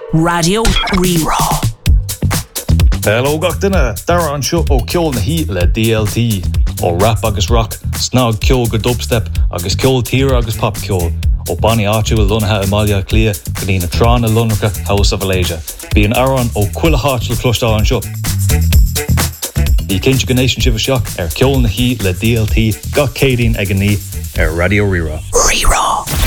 Radio Rerá. Hello gach duine, dara an seo ó ceol na hí le DLT, ó rap agus rock, snog ceol go dubstep, agus ceol tíre agus pop ceol, ó Bonnie áitiúil lunathe Amalia Clia, go dtí na trán na lunracha House of Malaysia. Bí an aran ó cuila háit le clostá an seo. Bhí cinnte go nation sibh seach ceol na hí le DLT gach cédín ag an ní Radio Rerá. Rerá.